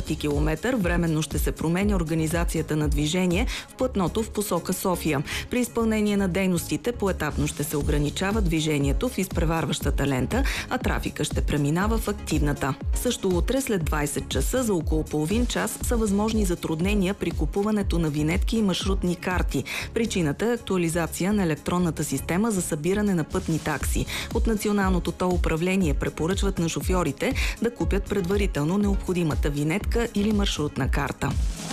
4 километър временно ще се променя организацията на движение в платното в посока София. При изпълнение на дейностите поетапно ще се ограничава движението в изпреварващата лента, а трафика ще преминава в активната. Също утре след 20 часа за около половин час са възможни затруднения при купуването на винетки и маршрутни карти. Причината е актуализация на електронната система за събиране на пътни такси. От Националното тол управление препоръчват на шофьорите да купят предварително необходимата винетка или маршрутна карта.